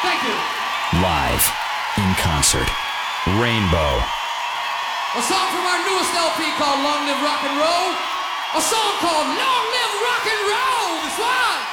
Thank you. Live, in concert, Rainbow. A song from our newest LP called Long Live Rock and Roll. A song called Long Live Rock and Roll. This one.